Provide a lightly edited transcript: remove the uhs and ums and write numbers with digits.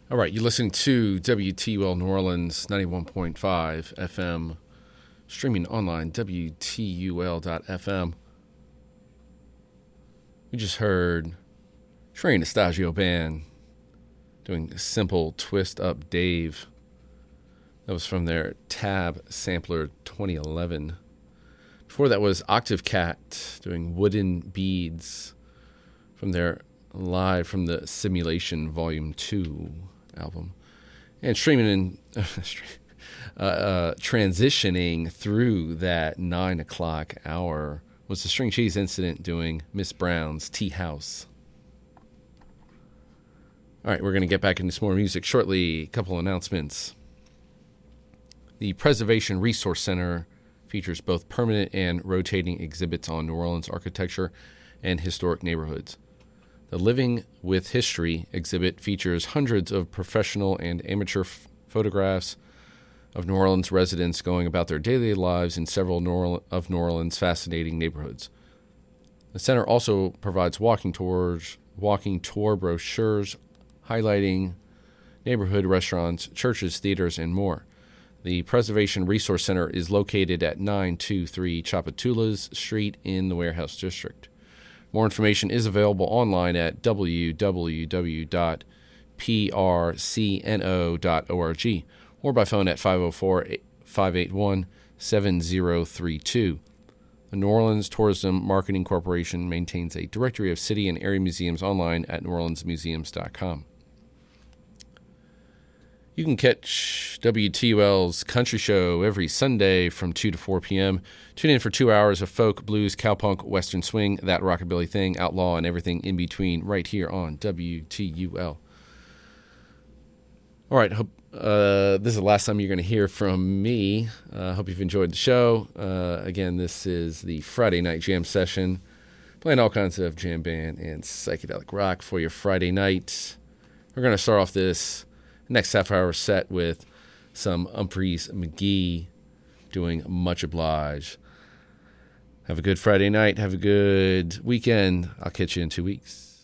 All right, you're listening to WTUL New Orleans 91.5 FM, streaming online, WTUL.FM. We just heard Trey Anastasio Band doing Simple Twist Up Dave. That was from their Tab Sampler 2011. Before that was Octave Cat doing Wooden Beads from their Live from the Simulation Volume 2 album. And streaming in, transitioning through that 9 o'clock hour was the String Cheese Incident doing Miss Brown's Tea House. All right, we're going to get back into some more music shortly. A couple announcements. The Preservation Resource Center features both permanent and rotating exhibits on New Orleans architecture and historic neighborhoods. The Living with History exhibit features hundreds of professional and amateur photographs of New Orleans residents going about their daily lives in several of New Orleans' fascinating neighborhoods. The center also provides walking tour brochures highlighting neighborhood restaurants, churches, theaters, and more. The Preservation Resource Center is located at 923 Tchoupitoulas Street in the Warehouse District. More information is available online at www.prcno.org or by phone at 504-581-7032. The New Orleans Tourism Marketing Corporation maintains a directory of city and area museums online at neworleansmuseums.com. You can catch WTUL's Country Show every Sunday from 2 to 4 p.m. Tune in for 2 hours of folk, blues, cowpunk, western swing, that rockabilly thing, outlaw, and everything in between right here on WTUL. All right, this is the last time you're going to hear from me. Hope you've enjoyed the show. Again, this is the Friday night jam session, playing all kinds of jam band and psychedelic rock for your Friday night. We're going to start off this next half-hour set with some Humphreys McGee doing Much Obliged. Have a good Friday night. Have a good weekend. I'll catch you in 2 weeks.